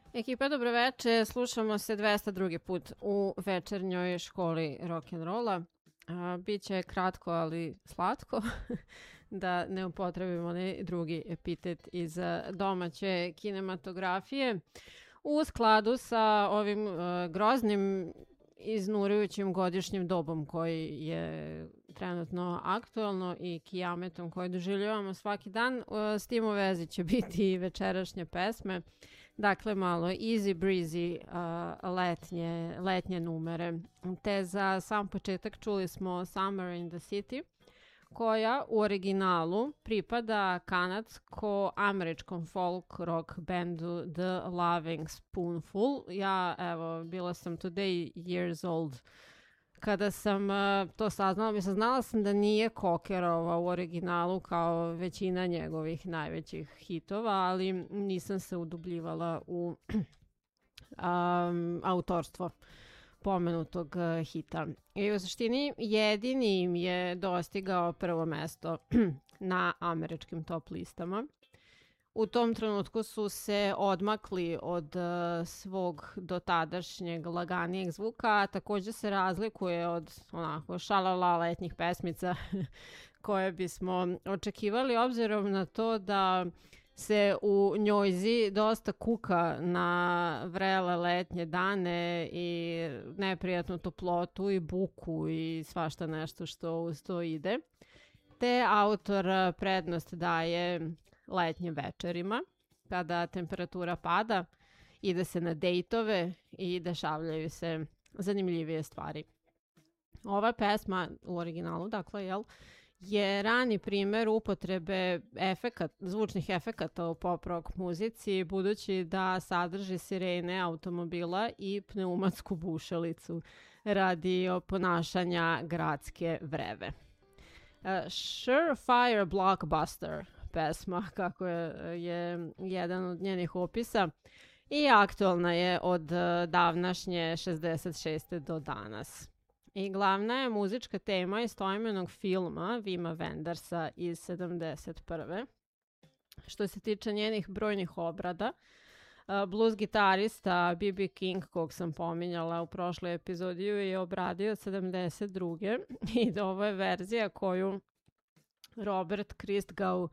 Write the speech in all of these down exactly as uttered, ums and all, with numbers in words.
Ekipa, dobroveče, slušamo se dvesta drugi put u večernjoj školi rock'n'rolla. Biće kratko, ali slatko, da ne upotrebimo onaj drugi epitet iz domaće kinematografije. U skladu sa ovim uh, groznim, iznurujućim godišnjim dobom koji je trenutno aktuelno i kijametom koji doživljavamo svaki dan, uh, s tim u vezi će biti i večerašnje pesme. Dakle, malo easy breezy uh, letnje, letnje numere. Te za sam početak čuli smo Summer in the City, koja u originalu pripada kanadsko-američkom folk rock bandu The Loving Spoonful. Ja, evo, bila sam today years old kada sam uh, to saznala. Mislim, znala sam da nije Cockerova u originalu kao većina njegovih najvećih hitova, ali nisam se udubljivala u um, autorstvo pomenutog uh, hita. I u suštini jedini im je dostigao prvo mesto na američkim top listama. U tom trenutku su se odmakli od uh, svog dotadašnjeg laganijeg zvuka, a također se razlikuje od onako šalala letnjih pesmica koje bismo očekivali, obzirom na to da se u njojzi dosta kuka na vrele letnje dane i neprijatnu toplotu i buku i svašta nešto što uz to ide. Te autor prednost daje letnjim večerima, kada temperatura pada, ide se na dejtove i dešavljaju se zanimljivije stvari. Ova pesma u originalu, dakle, jel, je rani primjer upotrebe efekat, zvučnih efekata u pop rock muzici, budući da sadrži sirene automobila i pneumatsku bušalicu radi ponašanja gradske vreve. Uh, Surefire Blockbuster pesma, kako je, je jedan od njenih opisa, i aktualna je od davnašnje šezdeset šeste do danas. I glavna je muzička tema istoimenog filma Vima Wendersa iz sedamdeset prve. Što se tiče njenih brojnih obrada, blues gitarista B B King, kog sam pominjala u prošloj epizodi, je obradio od sedamdeset druge. I ovo je verzija koju Robert Christgau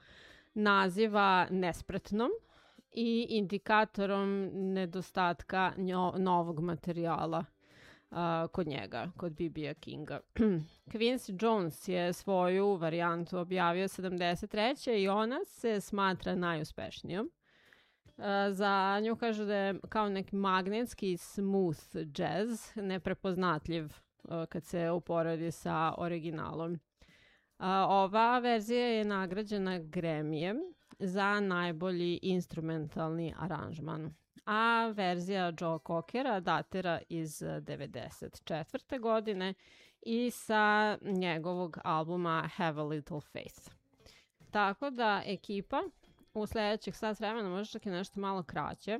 naziva nespretnom i indikatorom nedostatka njo, novog materijala uh, kod njega, kod B B Kinga. Quincy Jones je svoju varijantu objavio sedamdeset treće i ona se smatra najuspešnijom. Uh, za nju kažu da je kao neki magnetski smooth jazz, neprepoznatljiv uh, kad se uporedi sa originalom. Uh, ova verzija je nagrađena Grammijem za najbolji instrumentalni aranžman, a verzija Joe Cockera datira iz devedeset četvrte godine i sa njegovog albuma Have a Little Faith. Tako da ekipa u sljedećih sat vremena, možda čak i nešto malo kraće,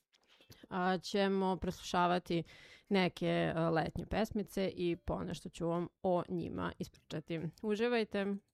a, ćemo preslušavati neke a, letnje pesmice i ponešto ću vam o njima ispričati. Uživajte!